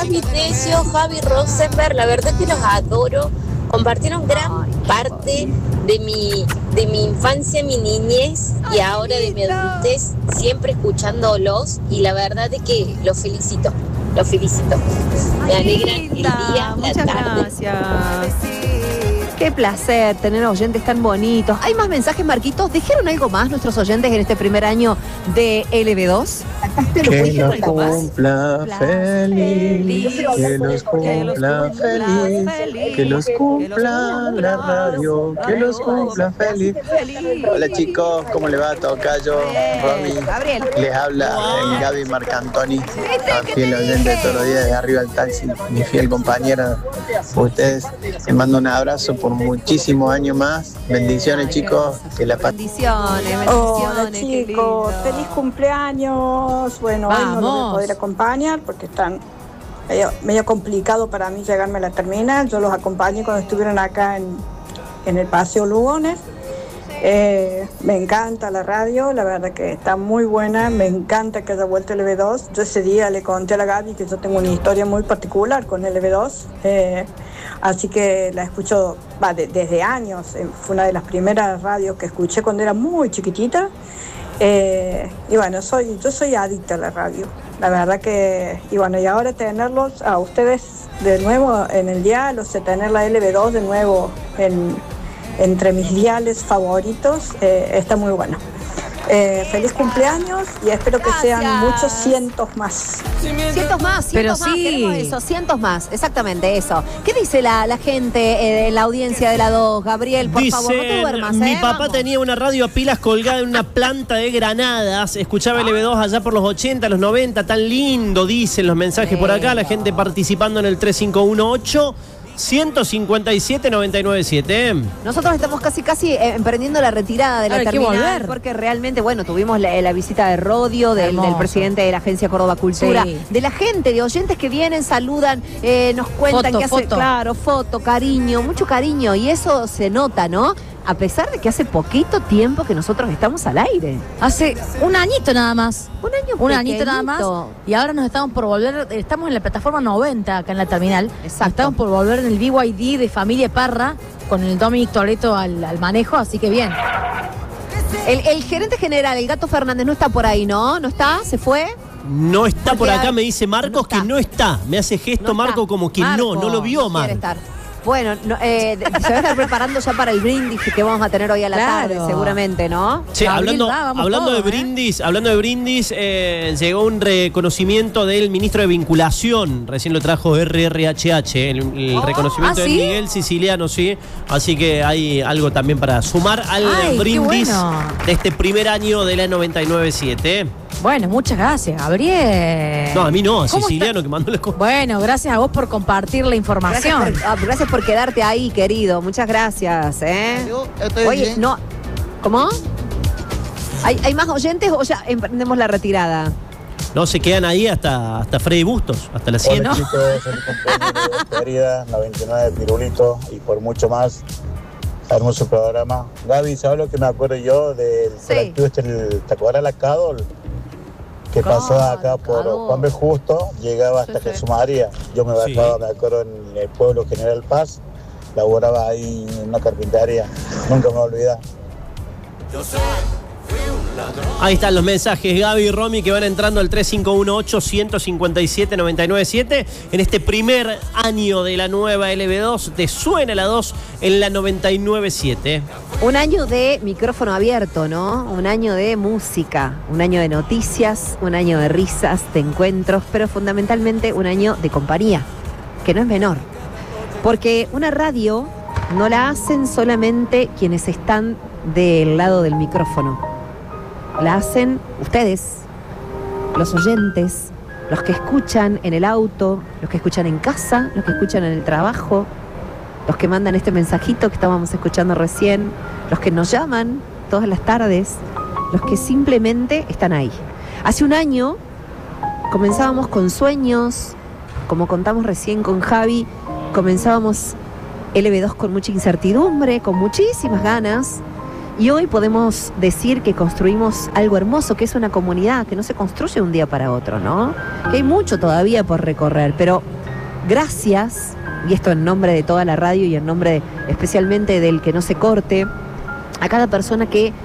Gaby Necio, Javi Rosenberg, la verdad que los adoro. Compartieron gran parte de mi infancia, mi niñez y ahora de mi adultez, siempre escuchándolos y la verdad es que los felicito. Me alegran el día, muchas la tarde. Gracias. Qué placer tener oyentes tan bonitos. ¿Hay más mensajes, Marquitos? ¿Dijeron algo más nuestros oyentes en este primer año de LB2? Que los cumpla feliz, que los cumpla feliz, que los cumpla la radio, que los cumpla feliz. Hola chicos, ¿cómo le va? Tocayo, Romy, Gabriel. les habla Gaby Marcantoni, fiel oyente de todos los días de arriba del taxi, mi fiel compañera. Ustedes, les mando un abrazo por muchísimos años más. Bendiciones chicos, que la paz. Bendiciones. Hola Qué chicos, lindo. feliz cumpleaños. Bueno, hoy no los voy a poder acompañar porque están medio complicado para mí llegarme a la terminal. Yo los acompañé cuando estuvieron acá en el Paseo Lugones. Me encanta la radio, la verdad que está muy buena, me encanta que haya vuelto LB2. Yo ese día le conté a la Gaby que yo tengo una historia muy particular con LB2, así que la escucho desde años. Fue una de las primeras radios que escuché cuando era muy chiquitita. Y bueno, yo soy adicta a la radio, la verdad que, y bueno, y ahora tenerlos a ustedes de nuevo en el dial, o sea, tener la LB2 de nuevo entre mis diales favoritos, está muy bueno. Feliz cumpleaños y espero que sean muchos cientos más. Cientos más, Pero más, sí. queremos eso, cientos más, exactamente eso. ¿Qué dice la gente en la audiencia de la 2, Gabriel? Por favor, no te duermas, mi papá Vamos. tenía una radio a pilas colgada en una planta de granadas, escuchaba LB2 allá por los 80, los 90, tan lindo, dicen los mensajes por acá, la gente participando en el 3518 157 997. Nosotros estamos casi emprendiendo la retirada de la Hay que terminal volver. porque realmente, bueno, tuvimos la visita de Rodio, del presidente de la Agencia Córdoba Cultura, Sí. de la gente, de oyentes que vienen, saludan, nos cuentan que hace, claro, foto, cariño, mucho cariño, y eso se nota, ¿no? A pesar de que hace poquito tiempo que nosotros estamos al aire. Hace un añito nada más. Un añito nada más. Y ahora nos estamos por volver, estamos en la plataforma 90 acá en la terminal. Exacto. Estamos por volver en el BYD de Familia Parra con el Dominic Toretto al manejo, así que bien. El gerente general, el Gato Fernández, no está por ahí, ¿no? ¿No está? ¿Se fue? No está por Porque acá, me dice Marcos que no está. Me hace gesto No Marco está. como que no lo vio, no quiere Marco. estar. Bueno, se va a estar preparando ya para el brindis que vamos a tener hoy a la tarde, seguramente, ¿no? Sí, hablando de brindis, llegó un reconocimiento del ministro de Vinculación, recién lo trajo RRHH, el reconocimiento de ¿sí? Miguel Siciliano, sí, así que hay algo también para sumar al Ay, qué brindis bueno. de este primer año de la 99.7. Bueno, muchas gracias, Gabriel. No, a mí no, a ¿Cómo Siciliano está? que mandó las cosas. Bueno, gracias a vos por compartir la información. Gracias por quedarte ahí, querido. Muchas gracias, Oye, no. ¿Cómo? ¿Hay más oyentes o ya emprendemos la retirada? No, se quedan ahí hasta Freddy Bustos, hasta las 100. Hola chicos, feliz cumpleaños querida, 99 Pirulito y por mucho más. Hermoso programa. Gaby, ¿sabes lo que me acuerdo yo del colectivo ¿te acuerdas la Cadol? Que pasó acá por Juan B. Justo, llegaba hasta Jesús María. Yo me bajaba, me acuerdo, en el pueblo General Paz, laboraba ahí en una carpintería. Nunca me voy a olvidar. Ahí están los mensajes, Gaby y Romy, que van entrando al 3518-157-997 en este primer año de la nueva LB2, de Suena la 2 en la 99.7. Un año de micrófono abierto, ¿no? Un año de música, un año de noticias, un año de risas, de encuentros, pero fundamentalmente un año de compañía, que no es menor. Porque una radio no la hacen solamente quienes están del lado del micrófono. La hacen ustedes, los oyentes, los que escuchan en el auto, los que escuchan en casa, los que escuchan en el trabajo, los que mandan este mensajito que estábamos escuchando recién, los que nos llaman todas las tardes, los que simplemente están ahí. Hace un año comenzábamos con sueños, como contamos recién con Javi, comenzábamos LB2 con mucha incertidumbre, con muchísimas ganas. Y hoy podemos decir que construimos algo hermoso, que es una comunidad que no se construye de un día para otro, ¿no? Que hay mucho todavía por recorrer, pero gracias, y esto en nombre de toda la radio y en nombre especialmente del que no se corte, a cada persona que